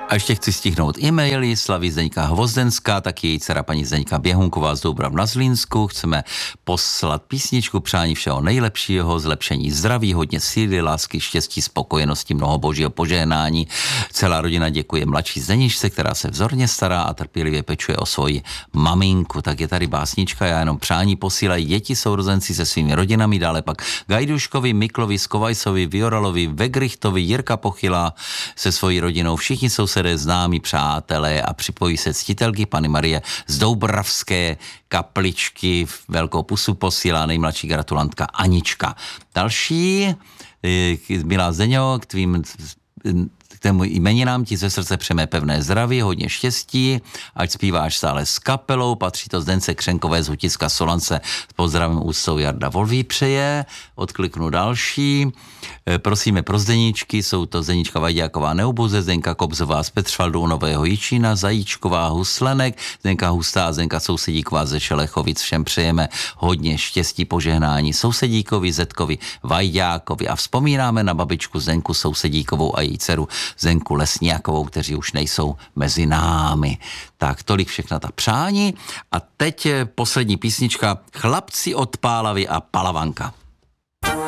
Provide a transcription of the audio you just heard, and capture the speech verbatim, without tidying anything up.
A ještě chci stihnout e-maily. Slaví Zdeňka Hvozdenská, taky její dcera paní Zdeňka Běhunková z Doubra na Zlínsku. Chceme poslat písničku, přání všeho nejlepšího, zlepšení zdraví, hodně síly, lásky, štěstí, spokojenosti, mnoho božího požehnání. Celá rodina děkuje mladší Zdeničce, která se vzorně stará a trpělivě pečuje o svoji maminku. Tak je tady básnička, já jenom přání posílají děti sourozenci se svými rodinami, dále pak Gajduškovi, Miklovi, Skovajsovi, Vioralovi, Vegrichtovi, Jirka Pochylá se svojí rodinou, všichni sousedé, známí, přátelé a připojí se ctitelky Panny Marie z Doubravské kapličky. Velkou pusu posílá nejmladší gratulantka Anička. Další, milá Zdeňo, k tvým k tému jmeninám ti ze srdce přejeme pevné zdraví, hodně štěstí, ať zpíváš stále s kapelou, patří to Zdence Křenkové z Hutiska Solance, s pozdravem úctou Jarda Volví přeje, odkliknu další, prosíme pro Zdeničky, jsou to Zdenička Vajďáková Neubuze, Zdenka Kobzová z Petřvaldu u Nového Jičína, Zajíčková Huslenek, Zdenka Hustá a Zdenka Sousedíková ze Šelechovic, všem přejeme hodně štěstí, požehnání Sousedíkovi, Zetkovi Vajďákovi a vzpomínáme na babičku Zdenku Sousedíkovou a její dceru Zenku Lesňákovou, kteří už nejsou mezi námi. Tak tolik všechna ta přání a teď poslední písnička Chlapci od Pálavy a Palavanka.